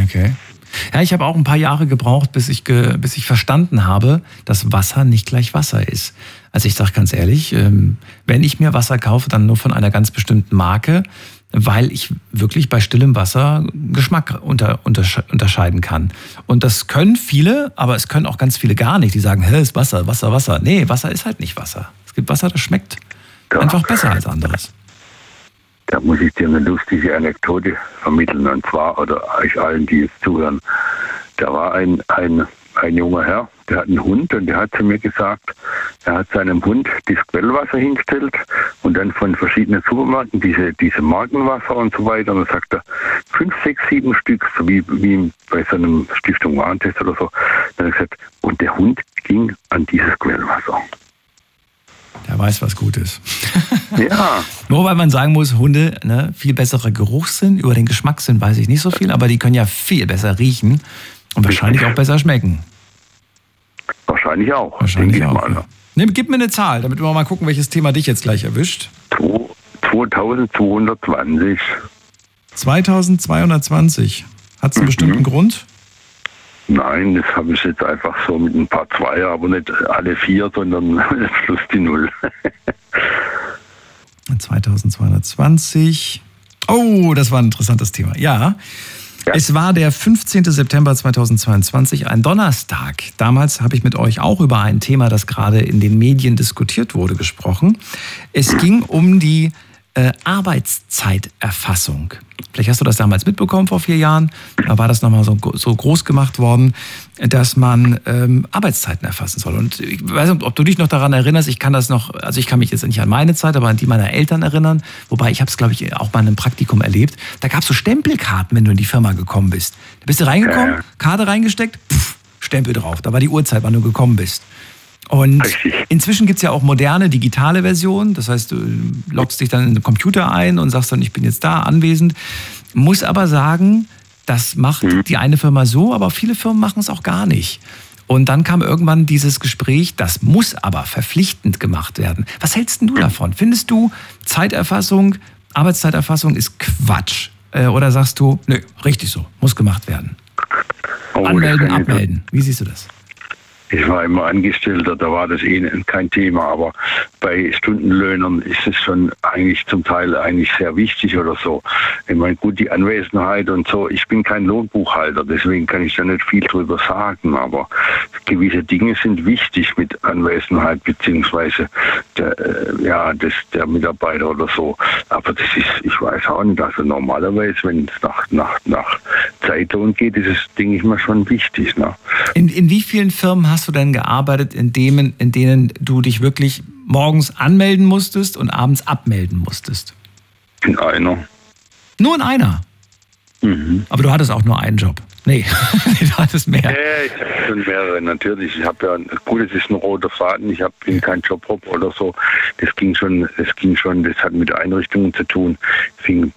Okay. Ja, ich habe auch ein paar Jahre gebraucht, bis ich verstanden habe, dass Wasser nicht gleich Wasser ist. Also ich sage ganz ehrlich, wenn ich mir Wasser kaufe, dann nur von einer ganz bestimmten Marke, weil ich wirklich bei stillem Wasser Geschmack unterscheiden kann. Und das können viele, aber es können auch ganz viele gar nicht. Die sagen, hä, ist Wasser, Wasser, Wasser. Nee, Wasser ist halt nicht Wasser. Es gibt Wasser, das schmeckt einfach besser als anderes. Da muss ich dir eine lustige Anekdote vermitteln, und zwar, oder euch allen, die jetzt zuhören. Da war ein junger Herr, der hat einen Hund, und der hat zu mir gesagt, er hat seinem Hund das Quellwasser hingestellt und dann von verschiedenen Supermärkten diese Markenwasser und so weiter. Und dann sagt er, 5, 6, 7 Stück, so wie bei so einem Stiftung Warentest oder so. Dann hat er gesagt, und der Hund ging an dieses Quellwasser. Der weiß, was gut ist. Ja. Wobei man sagen muss, Hunde, ne, viel bessere Geruchssinn. Über den Geschmackssinn weiß ich nicht so viel, aber die können ja viel besser riechen und wahrscheinlich auch besser schmecken. Wahrscheinlich auch. Wahrscheinlich auch. Ja. Nee, gib mir eine Zahl, damit wir mal gucken, welches Thema dich jetzt gleich erwischt. 2220. 2220. Hat es einen bestimmten Grund? Nein, das habe ich jetzt einfach so mit ein paar Zweier, aber nicht alle 4, sondern plus die 0. 2220. Oh, das war ein interessantes Thema. Ja. Es war der 15. September 2022, ein Donnerstag. Damals habe ich mit euch auch über ein Thema, das gerade in den Medien diskutiert wurde, gesprochen. Es ging um die Arbeitszeiterfassung. Vielleicht hast du das damals mitbekommen vor 4 Jahren. Da war das nochmal so groß gemacht worden, dass man Arbeitszeiten erfassen soll. Und ich weiß nicht, ob du dich noch daran erinnerst. Ich kann mich jetzt nicht an meine Zeit, aber an die meiner Eltern erinnern. Wobei, ich habe es, glaube ich, auch mal in einem Praktikum erlebt. Da gab es so Stempelkarten, wenn du in die Firma gekommen bist. Da bist du reingekommen, Karte reingesteckt, Stempel drauf. Da war die Uhrzeit, wann du gekommen bist. Und inzwischen gibt es ja auch moderne, digitale Versionen. Das heißt, du loggst dich dann in den Computer ein und sagst dann, ich bin jetzt da, anwesend. Muss aber sagen, das macht die eine Firma so, aber viele Firmen machen es auch gar nicht. Und dann kam irgendwann dieses Gespräch, das muss aber verpflichtend gemacht werden. Was hältst denn du davon? Findest du, Arbeitszeiterfassung ist Quatsch? Oder sagst du, nö, richtig so, muss gemacht werden? Anmelden, abmelden. Wie siehst du das? Ich war immer Angestellter, da war das kein Thema, aber bei Stundenlöhnern ist es schon eigentlich zum Teil eigentlich sehr wichtig oder so. Ich meine, gut, die Anwesenheit und so, ich bin kein Lohnbuchhalter, deswegen kann ich da nicht viel drüber sagen, aber gewisse Dinge sind wichtig mit Anwesenheit beziehungsweise der Mitarbeiter oder so. Aber das ist, ich weiß auch nicht, also normalerweise, wenn es nach Zeitlohn geht, ist es, denke ich mal, schon wichtig. Ne? In wie vielen Firmen hast du denn gearbeitet, in denen du dich wirklich morgens anmelden musstest und abends abmelden musstest? In einer. Nur in einer? Mhm. Aber du hattest auch nur einen Job. Nee, du hattest mehr. Ja, ich habe schon mehrere, natürlich. Ich habe ja, gut, es ist ein roter Faden, bin kein Jobhop oder so. Das ging schon, das hat mit Einrichtungen zu tun. Fing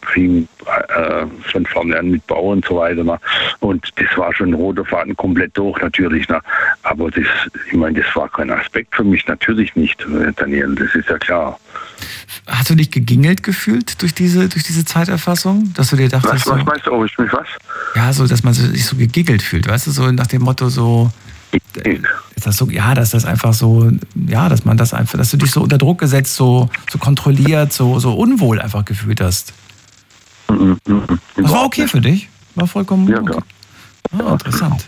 von vorne an mit Bau und so weiter. Ne? Und das war schon ein roter Faden komplett durch, natürlich. Ne? Aber das war kein Aspekt für mich, natürlich nicht, Daniel, das ist ja klar. Hast du dich gegingelt gefühlt durch diese Zeiterfassung? Dass du dir dachtest, was meinst du, ob ich mich was? Ja, so, dass man sich so gegiggelt fühlt, weißt du, so nach dem Motto so, ist das so, ja, dass das einfach so, ja, dass man das einfach, dass du dich so unter Druck gesetzt, so kontrolliert, so unwohl einfach gefühlt hast. Das war okay für dich? War vollkommen okay. Ah, interessant.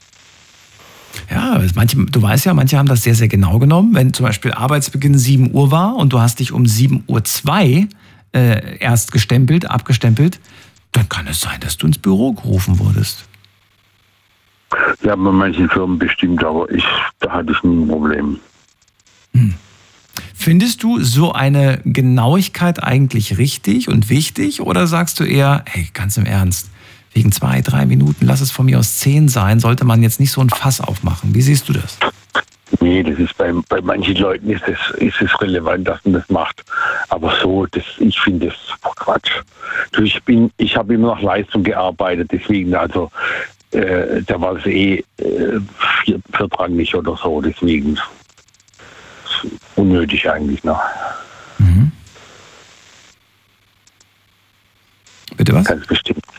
Ja, du weißt ja, manche haben das sehr, sehr genau genommen. Wenn zum Beispiel Arbeitsbeginn 7 Uhr war und du hast dich um 7:02 Uhr erst abgestempelt, dann kann es sein, dass du ins Büro gerufen wurdest. Ja, bei manchen Firmen bestimmt, aber da hatte ich nie ein Problem. Findest du so eine Genauigkeit eigentlich richtig und wichtig oder sagst du eher, hey, ganz im Ernst, wegen 2-3 Minuten, lass es von mir aus 10 sein, sollte man jetzt nicht so ein Fass aufmachen. Wie siehst du das? Nee, das ist bei manchen Leuten ist es relevant, dass man das macht. Aber so, ich finde das Quatsch. Ich habe immer nach Leistung gearbeitet, deswegen also da war es viertrangig oder so, deswegen unnötig eigentlich. Ne? Bitte was? Ganz bestimmt.